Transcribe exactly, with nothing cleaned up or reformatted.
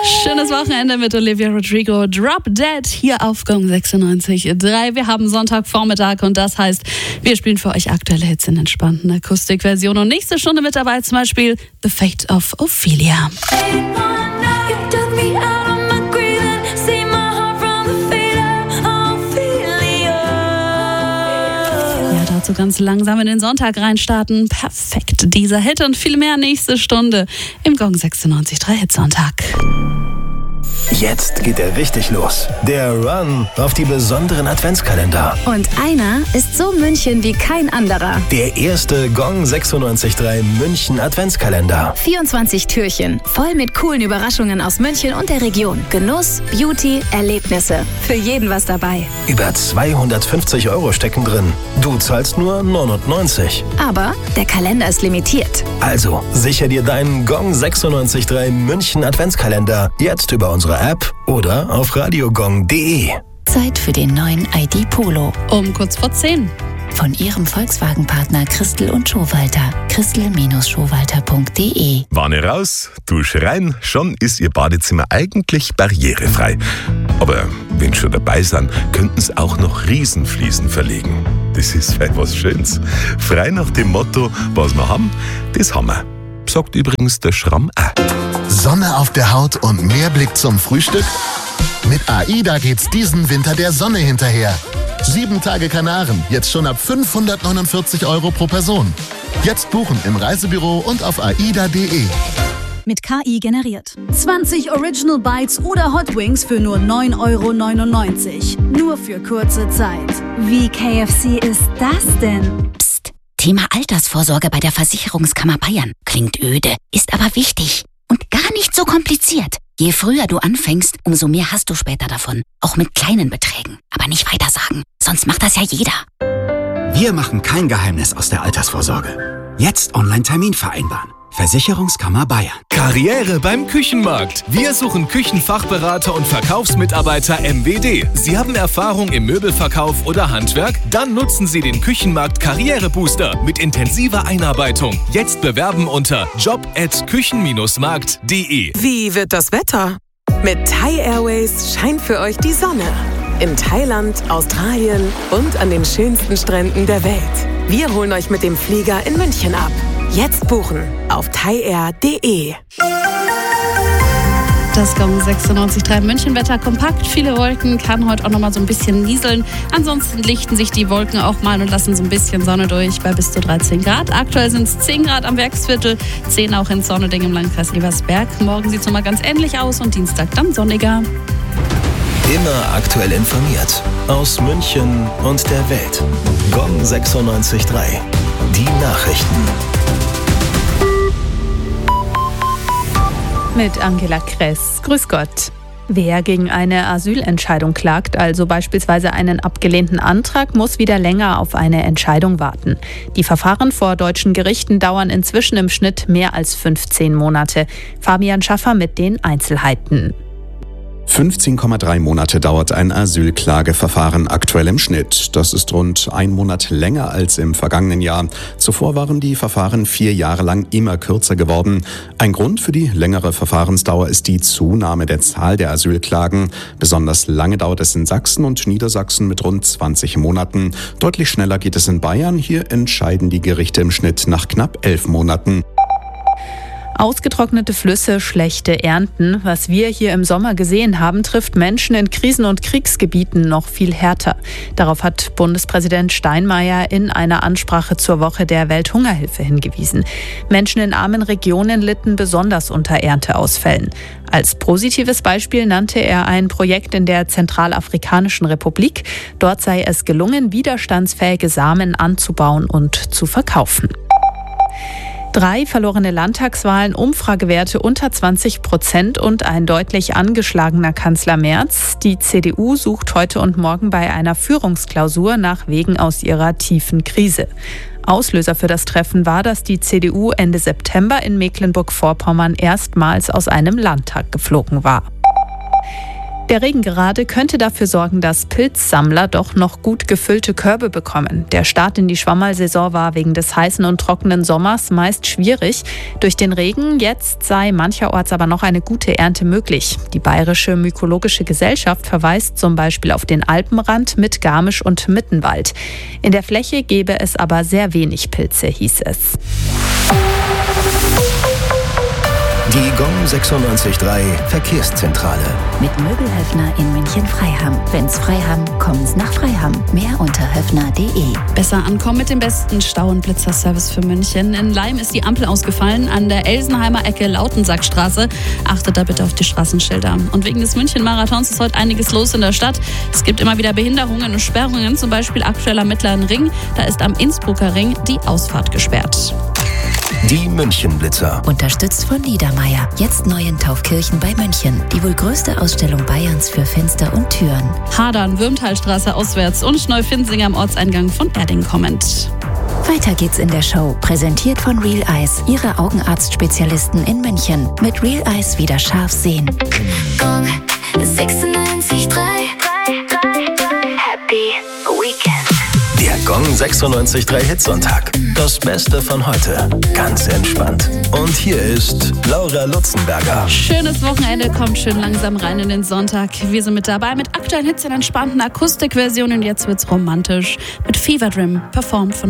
Schönes Wochenende mit Olivia Rodrigo. Drop Dead hier auf Gong sechsundneunzig Komma drei. Wir haben Sonntagvormittag und das heißt, wir spielen für euch aktuelle Hits in entspannten Akustikversion. Und nächste Stunde mit dabei zum Beispiel The Fate of Ophelia. So ganz langsam in den Sonntag reinstarten. Perfekt, dieser Hit und viel mehr nächste Stunde im Gong sechsundneunzig Komma drei Hitsonntag. Jetzt geht er richtig los. Der Run auf die besonderen Adventskalender. Und einer ist so München wie kein anderer. Der erste Gong sechsundneunzig Komma drei München Adventskalender. vierundzwanzig Türchen, voll mit coolen Überraschungen aus München und der Region. Genuss, Beauty, Erlebnisse. Für jeden was dabei. Über zweihundertfünfzig Euro stecken drin. Du zahlst nur neunundneunzig. Aber der Kalender ist limitiert. Also, sicher dir deinen Gong sechsundneunzig Komma drei München Adventskalender. Jetzt über unsere App oder auf radiogong punkt de. Zeit für den neuen I D Polo. Um kurz vor zehn. Von ihrem Volkswagen-Partner Christel und Schowalter. christel Schowalter punkt de. Wanne raus, Dusche rein, schon ist Ihr Badezimmer eigentlich barrierefrei. Aber wenn schon dabei sind, könnten Sie auch noch Riesenfliesen verlegen. Das ist vielleicht was Schönes. Frei nach dem Motto, was wir haben, das haben wir. Sagt übrigens der Schramm auch. Sonne auf der Haut und mehr Blick zum Frühstück? Mit AIDA geht's diesen Winter der Sonne hinterher. Sieben Tage Kanaren, jetzt schon ab fünfhundertneunundvierzig Euro pro Person. Jetzt buchen im Reisebüro und auf aida punkt de. Mit K I generiert. zwanzig Original Bites oder Hot Wings für nur neun Euro neunundneunzig. Nur für kurze Zeit. Wie K F C ist das denn? Psst, Thema Altersvorsorge bei der Versicherungskammer Bayern. Klingt öde, ist aber wichtig. Und gar nicht so kompliziert. Je früher du anfängst, umso mehr hast du später davon. Auch mit kleinen Beträgen. Aber nicht weitersagen, sonst macht das ja jeder. Wir machen kein Geheimnis aus der Altersvorsorge. Jetzt Online-Termin vereinbaren. Versicherungskammer Bayern. Karriere beim Küchenmarkt. Wir suchen Küchenfachberater und Verkaufsmitarbeiter M W D. Sie haben Erfahrung im Möbelverkauf oder Handwerk? Dann nutzen Sie den Küchenmarkt Karrierebooster mit intensiver Einarbeitung. Jetzt bewerben unter job at küchen markt punkt de. Wie wird das Wetter? Mit Thai Airways scheint für euch die Sonne. In Thailand, Australien und an den schönsten Stränden der Welt. Wir holen euch mit dem Flieger in München ab. Jetzt buchen auf thai air punkt de. Das Gong sechsundneunzig Komma drei Münchenwetter kompakt. Viele Wolken, kann heute auch noch mal so ein bisschen nieseln. Ansonsten lichten sich die Wolken auch mal und lassen so ein bisschen Sonne durch bei bis zu dreizehn Grad. Aktuell sind es zehn Grad am Werksviertel, zehn auch in Sonneding im Landkreis Ebersberg. Morgen sieht es nochmal ganz ähnlich aus und Dienstag dann sonniger. Immer aktuell informiert. Aus München und der Welt. Gong sechsundneunzig Komma drei. Die Nachrichten. Mit Angela Kress. Grüß Gott. Wer gegen eine Asylentscheidung klagt, also beispielsweise einen abgelehnten Antrag, muss wieder länger auf eine Entscheidung warten. Die Verfahren vor deutschen Gerichten dauern inzwischen im Schnitt mehr als fünfzehn Monate. Fabian Schaffer mit den Einzelheiten. fünfzehn Komma drei Monate dauert ein Asylklageverfahren aktuell im Schnitt. Das ist rund ein Monat länger als im vergangenen Jahr. Zuvor waren die Verfahren vier Jahre lang immer kürzer geworden. Ein Grund für die längere Verfahrensdauer ist die Zunahme der Zahl der Asylklagen. Besonders lange dauert es in Sachsen und Niedersachsen mit rund zwanzig Monaten. Deutlich schneller geht es in Bayern. Hier entscheiden die Gerichte im Schnitt nach knapp elf Monaten. Ausgetrocknete Flüsse, schlechte Ernten. Was wir hier im Sommer gesehen haben, trifft Menschen in Krisen- und Kriegsgebieten noch viel härter. Darauf hat Bundespräsident Steinmeier in einer Ansprache zur Woche der Welthungerhilfe hingewiesen. Menschen in armen Regionen litten besonders unter Ernteausfällen. Als positives Beispiel nannte er ein Projekt in der Zentralafrikanischen Republik. Dort sei es gelungen, widerstandsfähige Samen anzubauen und zu verkaufen. Drei verlorene Landtagswahlen, Umfragewerte unter zwanzig Prozent und ein deutlich angeschlagener Kanzler Merz. Die C D U sucht heute und morgen bei einer Führungsklausur nach Wegen aus ihrer tiefen Krise. Auslöser für das Treffen war, dass die C D U Ende September in Mecklenburg-Vorpommern erstmals aus einem Landtag geflogen war. Der Regen gerade könnte dafür sorgen, dass Pilzsammler doch noch gut gefüllte Körbe bekommen. Der Start in die Schwammerlsaison war wegen des heißen und trockenen Sommers meist schwierig. Durch den Regen jetzt sei mancherorts aber noch eine gute Ernte möglich. Die Bayerische Mykologische Gesellschaft verweist zum Beispiel auf den Alpenrand mit Garmisch und Mittenwald. In der Fläche gäbe es aber sehr wenig Pilze, hieß es. Die Gong sechsundneunzig Komma drei Verkehrszentrale. Mit Möbelhöfner in München-Freiham. Wenn's frei haben, kommen's nach Freiham. Mehr unter höfner punkt de. Besser ankommen mit dem besten Stau- und Blitzerservice für München. In Laim ist die Ampel ausgefallen an der Elsenheimer Ecke Lautensackstraße. Achtet da bitte auf die Straßenschilder. Und wegen des München-Marathons ist heute einiges los in der Stadt. Es gibt immer wieder Behinderungen und Sperrungen, zum Beispiel aktuell am Mittleren Ring. Da ist am Innsbrucker Ring die Ausfahrt gesperrt. Die München-Blitzer. Unterstützt von Niedermeyer. Jetzt neu in Taufkirchen bei München. Die wohl größte Ausstellung Bayerns für Fenster und Türen. Hadern, Würmtalstraße auswärts und Neufinsinger am Ortseingang von Erding kommend. Weiter geht's in der Show. Präsentiert von Real Eyes. Ihre Augenarztspezialisten in München. Mit Real Eyes wieder scharf sehen. Gong sechsundneunzig Komma drei. Happy Weekend. Der Gong sechsundneunzig Komma drei Hitsonntag. Das Beste von heute. Ganz entspannt. Und hier ist Laura Lutzenberger. Schönes Wochenende, kommt schön langsam rein in den Sonntag. Wir sind mit dabei mit aktuellen Hits in entspannten Akustikversionen. Jetzt wird's romantisch mit Fever Dream, performt von